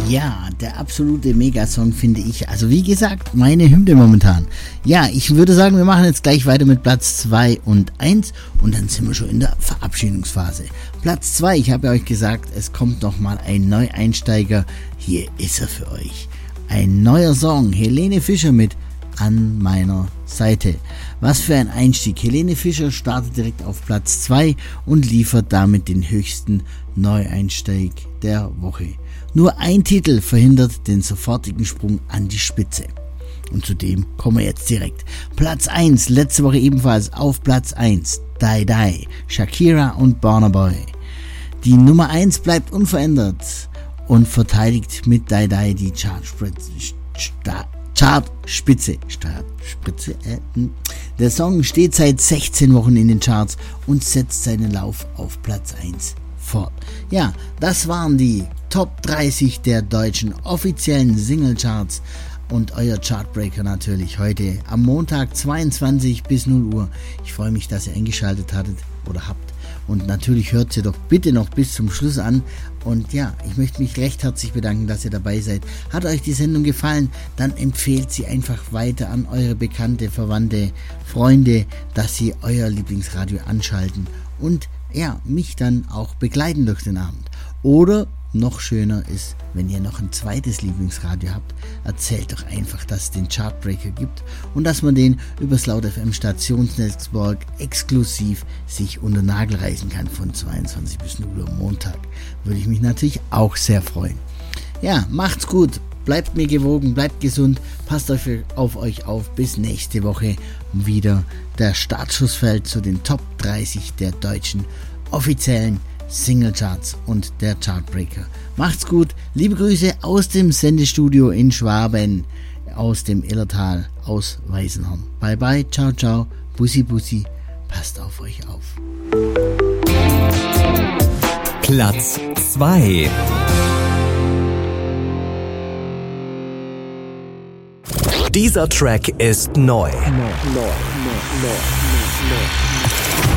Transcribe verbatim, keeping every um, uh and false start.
Ja, der absolute Megasong finde ich. Also wie gesagt, meine Hymne momentan. Ja, ich würde sagen, wir machen jetzt gleich weiter mit Platz zwei und eins und dann sind wir schon in der Verabschiedungsphase. Platz zwei, ich habe ja euch gesagt, es kommt nochmal ein Neueinsteiger. Hier ist er für euch. Ein neuer Song, Helene Fischer mit An meiner Seite. Was für ein Einstieg. Helene Fischer startet direkt auf Platz zwei und liefert damit den höchsten Neueinstieg der Woche. Nur ein Titel verhindert den sofortigen Sprung an die Spitze. Und zu dem kommen wir jetzt direkt. Platz eins, letzte Woche ebenfalls auf Platz eins. Die Die, Shakira und Burna Boy. Die Nummer eins bleibt unverändert und verteidigt mit Die Die die Chartspitze. Chartspitze. Chartspitze. Äh, der Song steht seit sechzehn Wochen in den Charts und setzt seinen Lauf auf Platz eins fort. Ja, das waren die Top dreißig der deutschen offiziellen Singlecharts und euer Chartbreaker natürlich heute am Montag zweiundzwanzig bis null Uhr. Ich freue mich, dass ihr eingeschaltet hattet oder habt und natürlich hört sie doch bitte noch bis zum Schluss an und ja, ich möchte mich recht herzlich bedanken, dass ihr dabei seid. Hat euch die Sendung gefallen, dann empfehlt sie einfach weiter an eure Bekannte, Verwandte, Freunde, dass sie euer Lieblingsradio anschalten und ja, mich dann auch begleiten durch den Abend. Oder noch schöner ist, wenn ihr noch ein zweites Lieblingsradio habt, erzählt doch einfach, dass es den Chartbreaker gibt und dass man den übers Laut F M Stationsnetzwerk exklusiv sich unter Nagel reißen kann von zweiundzwanzig bis null Uhr Montag. Würde ich mich natürlich auch sehr freuen. Ja, macht's gut, bleibt mir gewogen, bleibt gesund, passt auf euch auf, bis nächste Woche wieder der Startschuss fällt zu den Top dreißig der deutschen offiziellen Singlecharts und der Chartbreaker. Macht's gut, liebe Grüße aus dem Sendestudio in Schwaben, aus dem Illertal, aus Weißenhorn. Bye bye, ciao ciao, bussi bussi, passt auf euch auf. Platz zwei. Dieser Track ist neu. No, no, no, no, no, no.